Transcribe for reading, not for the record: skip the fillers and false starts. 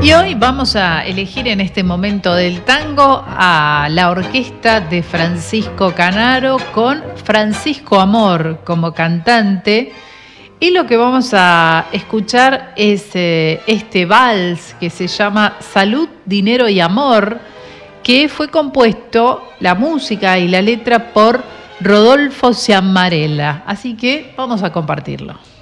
Y hoy vamos a elegir en este momento del tango a la orquesta de Francisco Canaro con Francisco Amor como cantante. Y lo que vamos a escuchar es este vals que se llama Salud, Dinero y Amor, que fue compuesto, la música y la letra, por Rodolfo Ciammarella. Así que vamos a compartirlo.